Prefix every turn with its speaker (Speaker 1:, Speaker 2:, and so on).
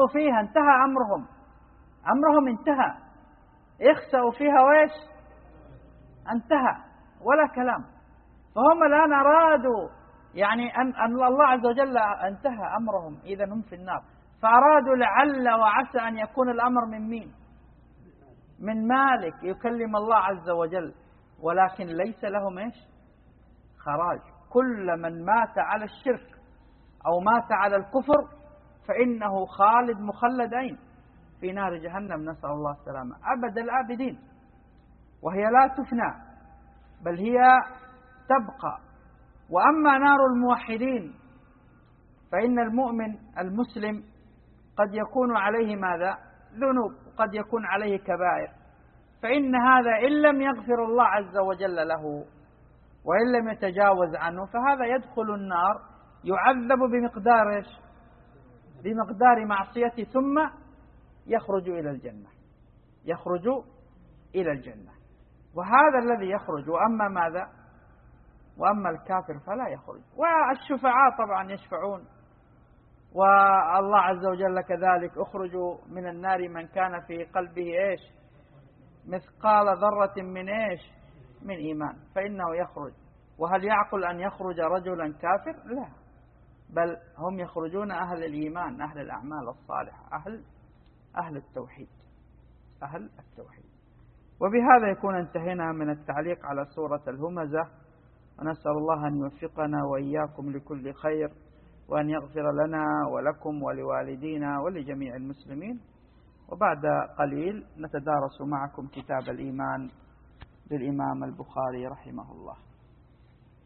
Speaker 1: فيها انتهى أمرهم انتهى، يخسأوا فيها وإيش؟ انتهى ولا كلام. فهم الآن أرادوا يعني أن الله عز وجل انتهى أمرهم، إذا هم في النار، فأرادوا لعل وعسى أن يكون الأمر من مين؟ من مالك يكلم الله عز وجل، ولكن ليس لهم إيش؟ خراج. كل من مات على الشرك أو مات على الكفر فإنه خالد مخلد أين؟ في نار جهنم، نسأل الله السلامة، أبد الآبدين، وهي لا تفنى بل هي تبقى. وأما نار الموحدين فإن المؤمن المسلم قد يكون عليه ماذا؟ ذنوب، وقد يكون عليه كبائر، فإن هذا إن لم يغفر الله عز وجل له وإن لم يتجاوز عنه فهذا يدخل النار يعذب بمقدار إيش؟ بمقدار معصيته، ثم يخرج إلى الجنة، يخرج إلى الجنة، وهذا الذي يخرج. وأما ماذا؟ وأما الكافر فلا يخرج. والشفعاء طبعا يشفعون، والله عز وجل كذلك اخرجوا من النار من كان في قلبه إيش؟ مثقال ذرة من إيش؟ من إيمان، فإنه يخرج. وهل يعقل أن يخرج رجلا كافر؟ لا، بل هم يخرجون أهل الإيمان، أهل الأعمال الصالحة، أهل التوحيد، أهل التوحيد. وبهذا يكون انتهينا من التعليق على سورة الهمزة، ونسأل الله أن يوفقنا وإياكم لكل خير، وأن يغفر لنا ولكم ولوالدينا ولجميع المسلمين. وبعد قليل نتدارس معكم كتاب الإيمان للإمام البخاري رحمه الله.